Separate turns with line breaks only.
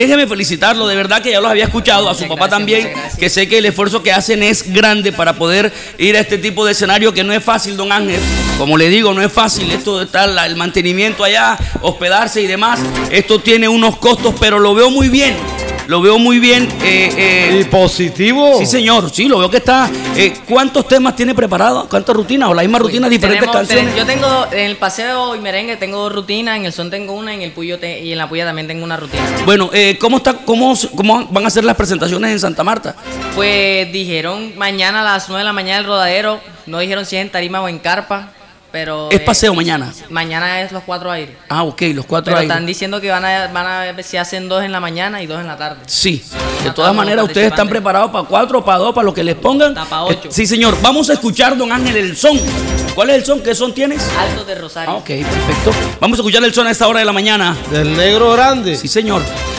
Déjeme felicitarlo, de verdad que ya los había escuchado, a su papá también, que sé que el esfuerzo que hacen es grande para poder ir a este tipo de escenario que no es fácil, don Ángel. Como le digo, no es fácil esto de estar, el mantenimiento allá, hospedarse y demás. Esto tiene unos costos, pero lo veo muy bien. Lo veo muy bien.
¿Y positivo?
Sí, señor, sí, lo veo que está. ¿Cuántos temas tiene preparado? ¿Cuántas rutinas? ¿O la misma rutina, diferentes canciones?
Yo tengo, en el paseo y merengue tengo 2 rutinas, en el son tengo una, en el puyo y en la puya también tengo una rutina.
Bueno, ¿cómo van a ser las presentaciones en Santa Marta?
Pues dijeron mañana a las 9 de la mañana el rodadero, no dijeron si es en tarima o en carpa. Pero
¿Es paseo mañana?
Mañana es los 4 aires.
Ah, ok, los 4
pero
aires.
están diciendo que van a ver si hacen 2 en la mañana y 2 en la tarde.
Sí, de todas maneras ustedes están preparados para 4 o para 2, para lo que les pongan.
Está para 8.
Sí, señor. Vamos a escuchar, don Ángel, el son. ¿Cuál es el son? ¿Qué son tienes?
Altos de Rosario.
Ah, ok, perfecto. Vamos a escuchar el son a esta hora de la mañana.
Del Negro Grande.
Sí, señor.